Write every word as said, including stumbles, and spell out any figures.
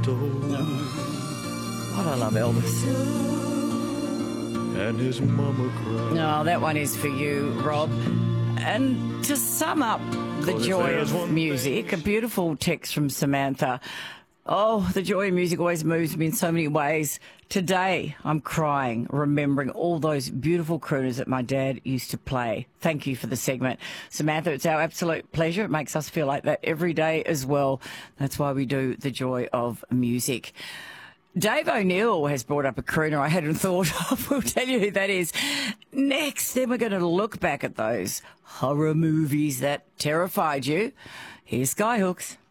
stone. God, I love Elvis. And his mama cried. No, that one is for you, Rob. And to sum up the joy of music, a beautiful text from Samantha. Oh, the joy of music always moves me in so many ways. Today, I'm crying, remembering all those beautiful crooners that my dad used to play. Thank you for the segment. Samantha, it's our absolute pleasure. It makes us feel like that every day as well. That's why we do the joy of music. Dave O'Neill has brought up a crooner I hadn't thought of. We'll tell you who that is next. Then we're going to look back at those horror movies that terrified you. Here's Skyhooks.